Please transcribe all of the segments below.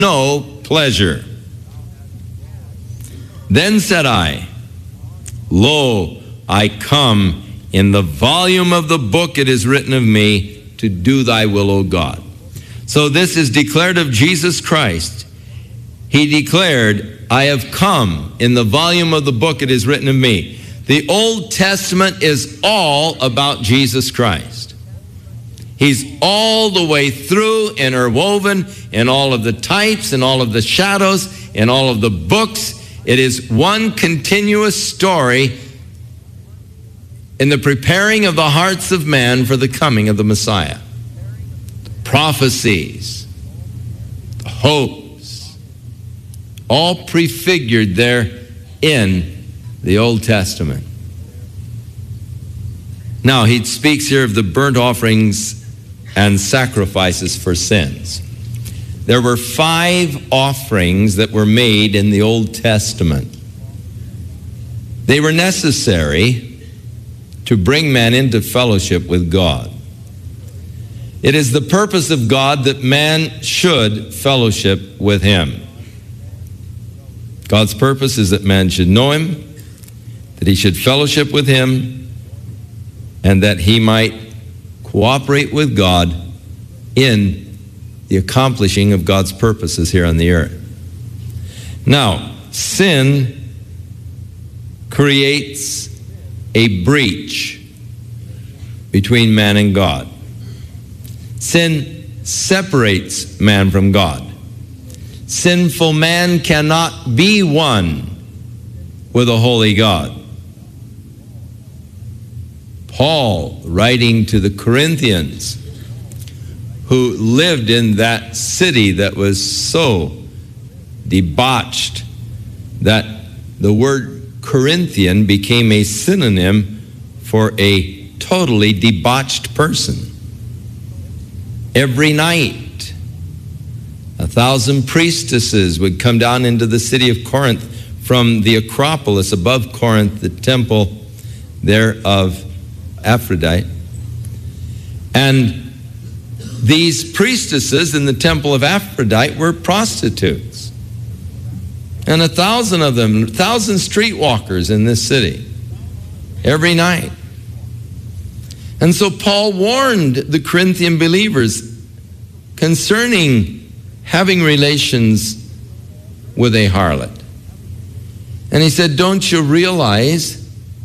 no pleasure. Then said I, Lo, I come. In the volume of the book it is written of me, to do thy will, O God. So this is declared of Jesus Christ. He declared, I have come. In the volume of the book it is written of me. The Old Testament is all about Jesus Christ. He's all the way through, interwoven in all of the types and all of the shadows, in all of the books. It is one continuous story in the preparing of the hearts of man for the coming of the Messiah. Prophecies, hopes, all prefigured there in the Old Testament. Now, he speaks here of the burnt offerings and sacrifices for sins. There were 5 offerings that were made in the Old Testament. They were necessary to bring man into fellowship with God. It is the purpose of God that man should fellowship with him. God's purpose is that man should know him, that he should fellowship with him, and that he might cooperate with God in the accomplishing of God's purposes here on the earth. Now, sin creates a breach between man and God. Sin separates man from God. Sinful man cannot be one with a holy God. Paul, writing to the Corinthians, who lived in that city that was so debauched that the word Corinthian became a synonym for a totally debauched person. Every night, 1,000 priestesses would come down into the city of Corinth from the Acropolis above Corinth, the temple there of Aphrodite. And these priestesses in the temple of Aphrodite were prostitutes. And 1,000 of them, 1,000 streetwalkers in this city every night. And so Paul warned the Corinthian believers concerning having relations with a harlot. And he said, don't you realize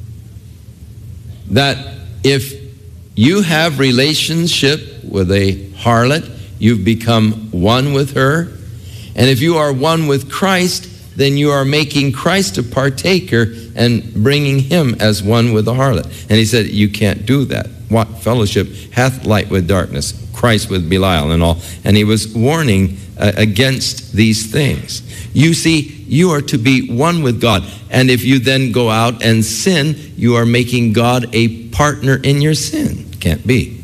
that if you have relationship with a harlot, you've become one with her? And if you are one with Christ, then you are making Christ a partaker and bringing him as one with the harlot. And he said, you can't do that. What fellowship hath light with darkness? Christ with Belial and all. And he was warning against these things. You see, you are to be one with God. And if you then go out and sin, you are making God a partner in your sin. Can't be.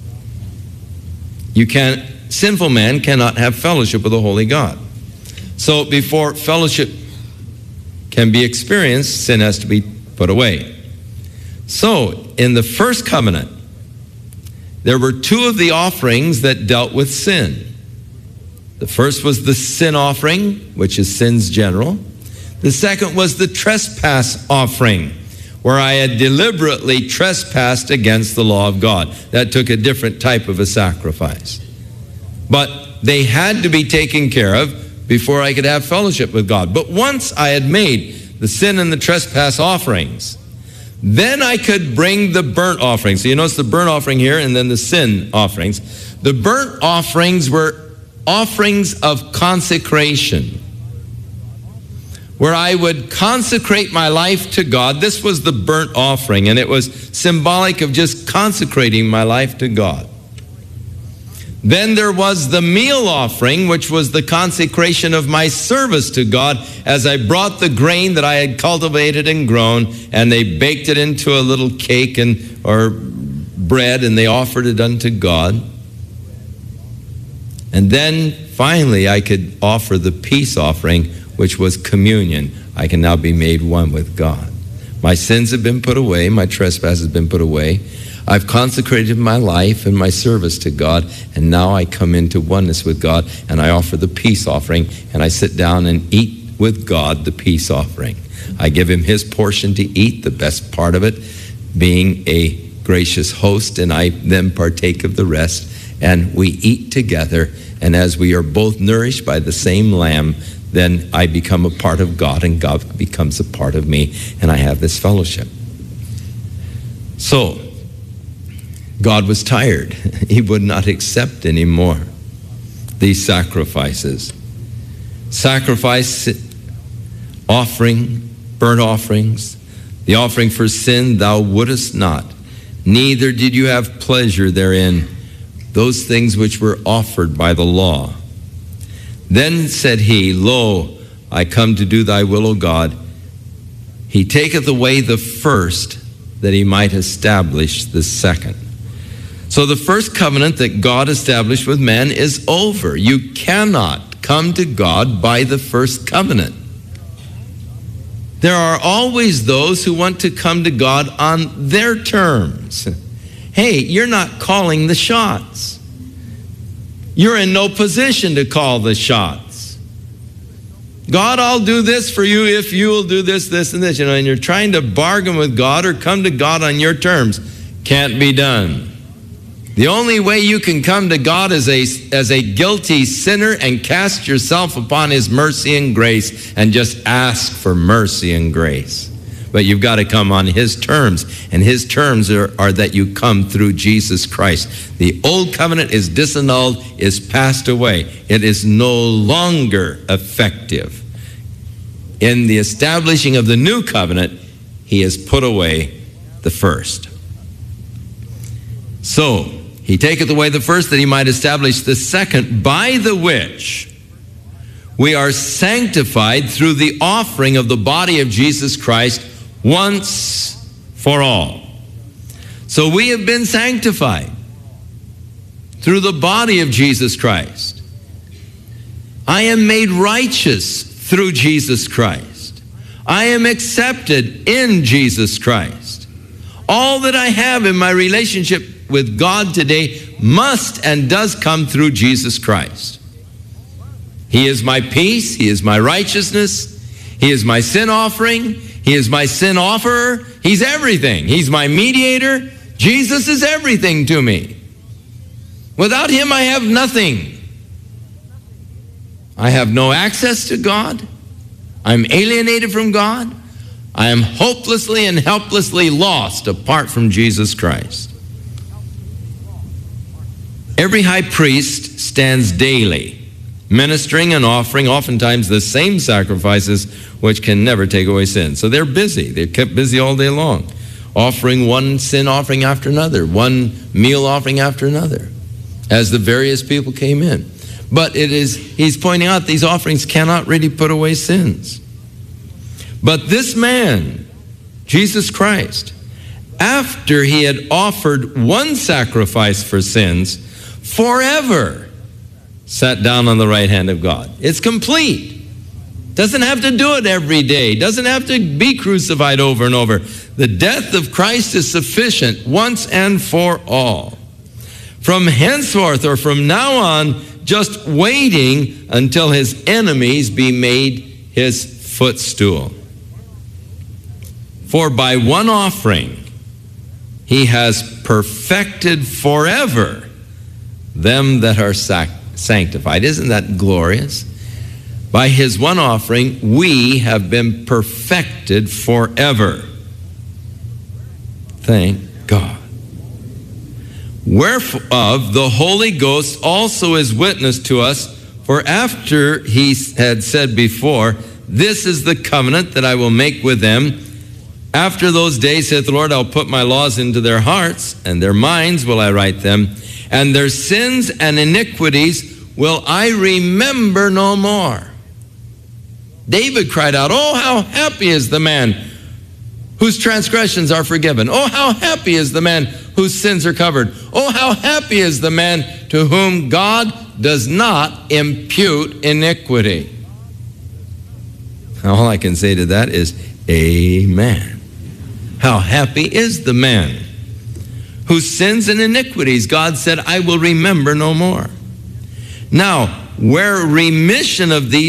Sinful man cannot have fellowship with the holy God. So before fellowship can be experienced, sin has to be put away. So in the first covenant, there were 2 of the offerings that dealt with sin. The first was the sin offering, which is sins general. The second was the trespass offering, where I had deliberately trespassed against the law of God. That took a different type of a sacrifice. But they had to be taken care of before I could have fellowship with God. But once I had made the sin and the trespass offerings, then I could bring the burnt offerings. So you notice the burnt offering here and then the sin offerings. The burnt offerings were offerings of consecration, where I would consecrate my life to God. This was the burnt offering, and it was symbolic of just consecrating my life to God. Then there was the meal offering, which was the consecration of my service to God as I brought the grain that I had cultivated and grown, and they baked it into a little cake or bread, and they offered it unto God. And then finally I could offer the peace offering, which was communion. I can now be made one with God. My sins have been put away. My trespass has been put away. I've consecrated my life and my service to God, and now I come into oneness with God, and I offer the peace offering, and I sit down and eat with God the peace offering. I give him his portion to eat, the best part of it being a gracious host, and I then partake of the rest, and we eat together, and as we are both nourished by the same lamb, then I become a part of God, and God becomes a part of me, and I have this fellowship. So, God was tired. He would not accept anymore these sacrifices. Sacrifice, offering, burnt offerings, the offering for sin thou wouldest not, neither did you have pleasure therein, those things which were offered by the law. Then said he, Lo, I come to do thy will, O God. He taketh away the first, that he might establish the second. So the first covenant that God established with man is over. You cannot come to God by the first covenant. There are always those who want to come to God on their terms. Hey, you're not calling the shots. You're in no position to call the shots. God, I'll do this for you if you will do this, this, and this. You know, and you're trying to bargain with God or come to God on your terms. Can't be done. The only way you can come to God as a guilty sinner and cast yourself upon his mercy and grace and just ask for mercy and grace. But you've got to come on his terms, and his terms are that you come through Jesus Christ. The old covenant is disannulled, is passed away. It is no longer effective. In the establishing of the new covenant, he has put away the first. So, he taketh away the first, that he might establish the second, by the which we are sanctified through the offering of the body of Jesus Christ once for all. So we have been sanctified through the body of Jesus Christ. I am made righteous through Jesus Christ. I am accepted in Jesus Christ. All that I have in my relationship with God today must and does come through Jesus Christ. He is my peace. He is my righteousness. He is my sin offering. He is my sin offerer. He's everything. He's my mediator. Jesus is everything to me. Without him, I have nothing. I have no access to God. I'm alienated from God. I am hopelessly and helplessly lost apart from Jesus Christ. Every high priest stands daily, ministering and offering oftentimes the same sacrifices which can never take away sin. So they're busy. They're kept busy all day long, offering one sin offering after another, one meal offering after another, as the various people came in. But he's pointing out these offerings cannot really put away sins. But this man, Jesus Christ, after he had offered one sacrifice for sins, forever sat down on the right hand of God. It's complete. Doesn't have to do it every day. Doesn't have to be crucified over and over. The death of Christ is sufficient once and for all. From henceforth, or from now on, just waiting until his enemies be made his footstool. For by one offering he has perfected forever them that are sanctified. Isn't that glorious? By his one offering, we have been perfected forever. Thank God. Whereof the Holy Ghost also is witness to us, for after he had said before, this is the covenant that I will make with them. After those days, saith the Lord, I'll put my laws into their hearts, and their minds will I write them, and their sins and iniquities will I remember no more. David cried out, oh, how happy is the man whose transgressions are forgiven. Oh, how happy is the man whose sins are covered. Oh, how happy is the man to whom God does not impute iniquity. All I can say to that is, amen. How happy is the man whose sins and iniquities God said, I will remember no more. Now, where remission of these